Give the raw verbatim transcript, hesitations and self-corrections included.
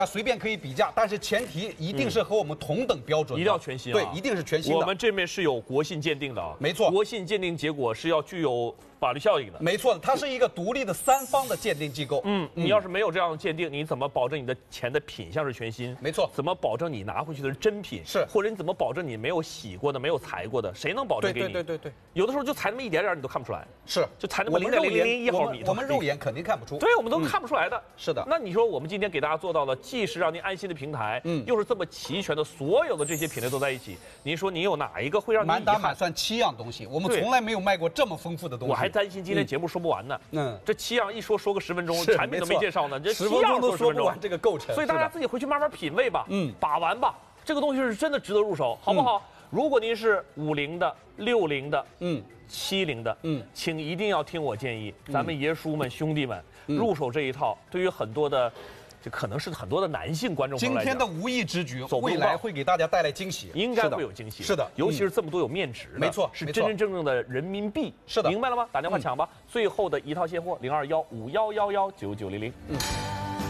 随便可以比价，但是前提一定是和我们同等标准的， 一定要全新啊， 对，一定是全新的。 我们这面是有国信鉴定的啊， 没错， 国信鉴定结果是要具有法律效应的。 没错，它是一个独立的三方的鉴定机构。 嗯，你要是没有这样的鉴定，你怎么保证你的钱的品相是全新？ 没错， 怎么保证你拿回去的是真品？ 是， 或者你怎么保证你没有洗过的、没有裁过的？谁能保证给你？ 对对对对对， 有的时候就裁那么一点点，你都看不出来。 是， 就裁那么零点零零零一毫米， 我们肉眼肯定看不出。 对，我们都看不出来的。 是的。 那你说我们今天给大家做到的，既是让您安心的平台，嗯，又是这么齐全的，所有的这些品类都在一起。您说您有哪一个会让你满打满算七样东西？我们从来没有卖过这么丰富的东西。 我还担心今天节目说不完呢。嗯，这七样一说说个十分钟，产品都没介绍呢，这七样都说不完这个构成。 所以大家自己回去慢慢品味吧，嗯，把玩吧。这个东西是真的值得入手，好不好？如果您是五零的、六零的，嗯。七零的，嗯，请一定要听我建议，咱们爷叔们、兄弟们入手这一套，对于很多的，这可能是很多的男性观众朋友来讲， 今天的无意之举，未来会给大家带来惊喜， 应该会有惊喜， 是的， 尤其是这么多有面值的， 没错， 是真真正正的人民币， 是的， 明白了吗？打电话抢吧，最后的一套现货零二幺五幺幺幺九九零零，嗯。